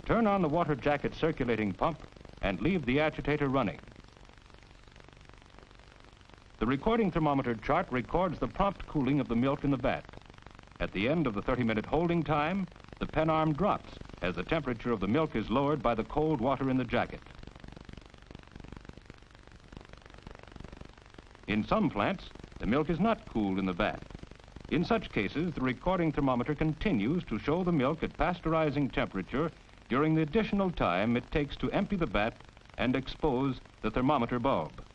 Turn on the water jacket circulating pump and leave the agitator running. The recording thermometer chart records the prompt cooling of the milk in the vat. At the end of the 30-minute holding time, the pen arm drops as the temperature of the milk is lowered by the cold water in the jacket. In some plants, the milk is not cooled in the vat. In such cases, the recording thermometer continues to show the milk at pasteurizing temperature during the additional time it takes to empty the vat and expose the thermometer bulb.